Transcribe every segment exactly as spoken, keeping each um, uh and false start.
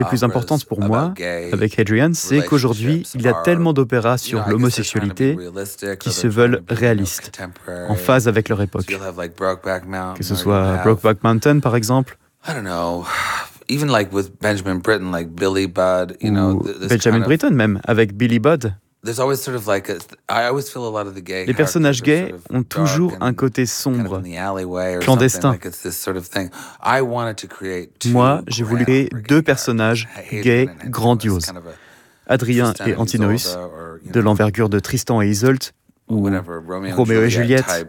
Les plus importantes pour moi, avec Hadrian, c'est qu'aujourd'hui, il y a tellement d'opéras sur l'homosexualité qui se veulent réalistes, en phase avec leur époque. Que ce soit Brokeback Mountain, par exemple, ou Benjamin Britten même, avec Billy Budd. Les personnages gays ont toujours un côté sombre, clandestin. Moi, j'ai voulu créer deux personnages gays grandioses. Hadrien et Antinous, de l'envergure de Tristan et Isolde, ou Roméo et Juliette.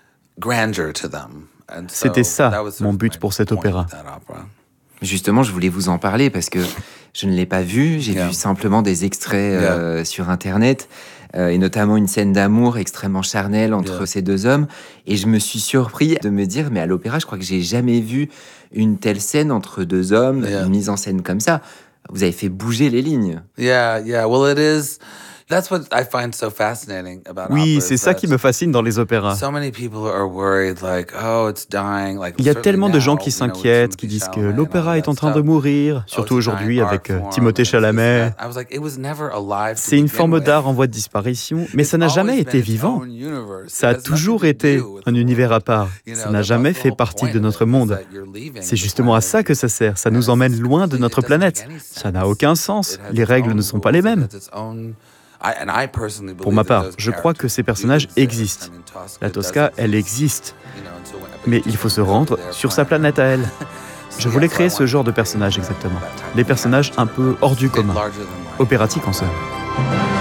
C'était ça, mon but pour cet opéra. Justement, je voulais vous en parler parce que je ne l'ai pas vu. J'ai yeah. vu simplement des extraits euh, yeah. sur Internet, euh, et notamment une scène d'amour extrêmement charnelle entre yeah. ces deux hommes. Et je me suis surpris de me dire, mais à l'opéra, je crois que j'ai jamais vu une telle scène entre deux hommes, yeah. une mise en scène comme ça. Vous avez fait bouger les lignes. Yeah, yeah. Well, it is. Oui, c'est ça qui me fascine dans les opéras. Il y a tellement de gens qui s'inquiètent, qui disent que l'opéra est en train de mourir, surtout aujourd'hui avec euh, Timothée Chalamet. C'est une forme d'art en voie de disparition, mais ça n'a jamais été vivant. Ça a toujours été un univers à part. Ça n'a jamais fait partie de notre monde. C'est justement à ça que ça sert. Ça nous emmène loin de notre planète. Ça n'a aucun sens. Les règles ne sont pas les mêmes. Pour ma part, je crois que ces personnages existent. La Tosca, elle existe. Mais il faut se rendre sur sa planète à elle. Je voulais créer ce genre de personnages exactement. Des personnages un peu hors du commun. Opératiques en somme.